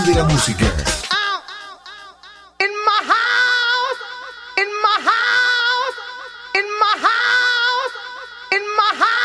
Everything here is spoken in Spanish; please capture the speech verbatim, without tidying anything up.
de la música. In my house, in my house, in my house, in my house.